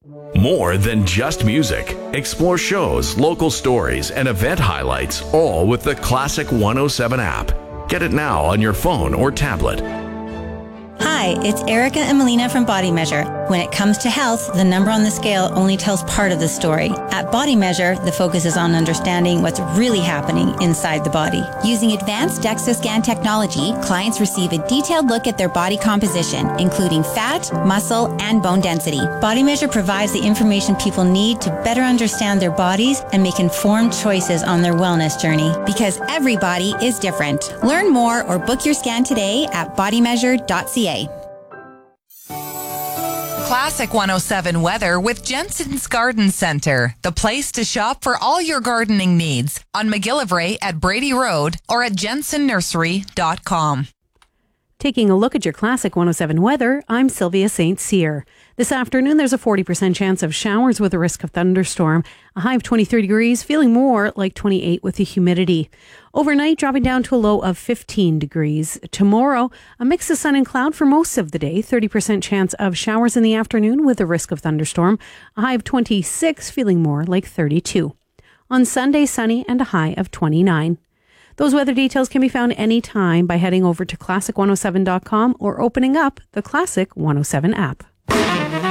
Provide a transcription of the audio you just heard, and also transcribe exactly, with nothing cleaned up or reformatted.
More than just music. Explore shows, local stories, and event highlights, all with the Classic one oh seven app. Get it now on your phone or tablet. Hi, it's Erica and Melina from Body Measure. When it comes to health, the number on the scale only tells part of the story. At Body Measure, the focus is on understanding what's really happening inside the body. Using advanced DEXA scan technology, clients receive a detailed look at their body composition, including fat, muscle, and bone density. Body Measure provides the information people need to better understand their bodies and make informed choices on their wellness journey. Because every body is different. Learn more or book your scan today at body measure dot c a. Classic one oh seven weather with Jensen's Garden Center, the place to shop for all your gardening needs on McGillivray at Brady Road or at jensen nursery dot com. Taking a look at your Classic one oh seven weather, I'm Sylvia Saint Cyr. This afternoon, there's a forty percent chance of showers with a risk of thunderstorm. A high of twenty-three degrees, feeling more like twenty-eight with the humidity. Overnight, dropping down to a low of fifteen degrees. Tomorrow, a mix of sun and cloud for most of the day. thirty percent chance of showers in the afternoon with a risk of thunderstorm. A high of twenty-six, feeling more like thirty-two. On Sunday, sunny and a high of twenty-nine. Those weather details can be found anytime by heading over to classic one oh seven dot com or opening up the Classic one oh seven app.